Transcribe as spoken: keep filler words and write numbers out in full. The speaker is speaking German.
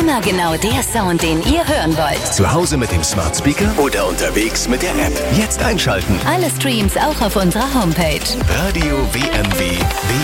Immer genau der Sound, den ihr hören wollt. Zu Hause mit dem Smart Speaker oder unterwegs mit der App. Jetzt einschalten. Alle Streams auch auf unserer Homepage. Radio W M W punkt de